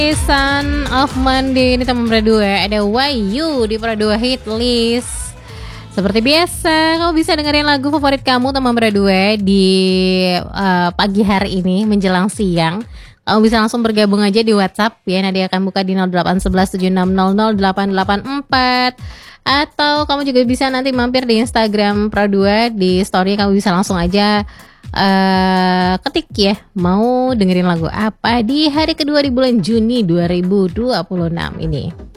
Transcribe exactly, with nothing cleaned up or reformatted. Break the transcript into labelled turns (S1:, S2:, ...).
S1: Sun of Monday ini teman berdua, ada Wahyu di berdua hit list. Seperti biasa, kamu bisa dengerin lagu favorit kamu teman berdua di uh, pagi hari ini menjelang siang. Kamu bisa langsung bergabung aja di WhatsApp ya. Nadia akan buka di nol delapan satu satu tujuh enam nol nol delapan delapan empat. Atau kamu juga bisa nanti mampir di Instagram Pro dua, di story kamu bisa langsung aja uh, ketik ya, mau dengerin lagu apa di hari kedua di bulan Juni dua ribu dua puluh enam ini.